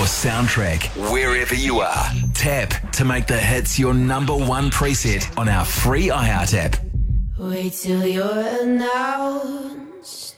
soundtrack wherever you are. Tap to make the hits your number one preset on our free iHeart app. Wait till you're announced.